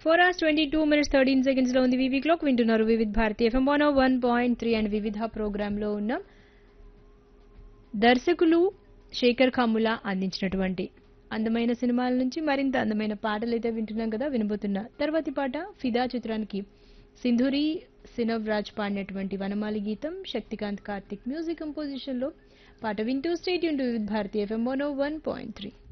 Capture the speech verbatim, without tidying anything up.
Four hours twenty two minutes thirteen seconds లో ఉంది వివి clock. వింటున్నారు Vividh Bharati FM one one point three and వివిధ programme లో ఉన్నాం. దర్శకులు శేఖర్ కమ్ముల అందించినటువంటి అందమైన సినిమాల నుంచి మరింత అందమైన పాటలు అయితే వింటున్నాం కదా. వినబోతున్న తర్వాతి పాట ఫిదా చిత్రానికి సింధూరి సినవ్ రాజ్ పాడినటువంటి వనమాలి గీతం, శక్తికాంత్ కార్తిక్ మ్యూజిక్ కంపోజిషన్ లో పాట వింటూ state Yoon to Vividh Bharati FM one one point three.